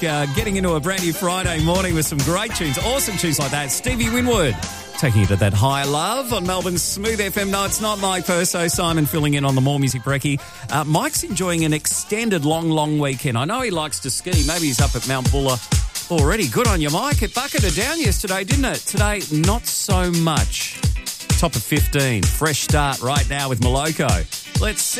Getting into a brand new Friday morning with some great tunes, awesome tunes like that. Stevie Winwood taking it at that high love on Melbourne's Smooth FM. No, it's not Mike Perso. Simon filling in on the More Music Brekkie. Mike's enjoying an extended long weekend. I know he likes to ski. Maybe he's up at Mount Buller already. Good on you, Mike. It bucketed down yesterday, didn't it? Today, not so much. Top of 15. Fresh start right now with Moloko. Let's see.